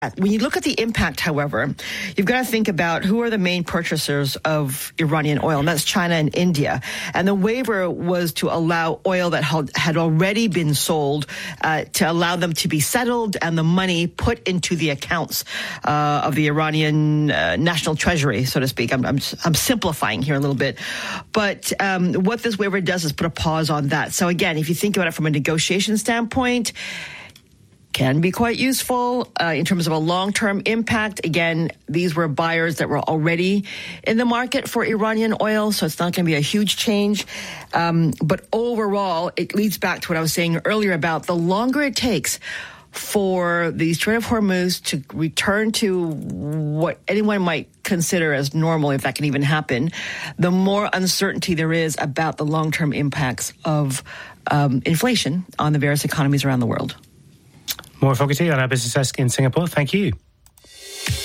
When you look at the impact, however, you've got to think about who are the main purchasers of Iranian oil, and that's China and India. And the waiver was to allow oil that had already been sold to allow them to be settled and the money put into the accounts of the Iranian national treasury, so to speak. I'm simplifying here a little bit. But what this waiver does is put a pause on that. So again, if you think about it from a negotiation standpoint, can be quite useful in terms of a long-term impact. Again, these were buyers that were already in the market for Iranian oil, so it's not going to be a huge change. But overall, it leads back to what I was saying earlier about the longer it takes for the Strait of Hormuz to return to what anyone might consider as normal, if that can even happen, the more uncertainty there is about the long-term impacts of inflation on the various economies around the world. Maura Fogarty on our business desk in Singapore. Thank you.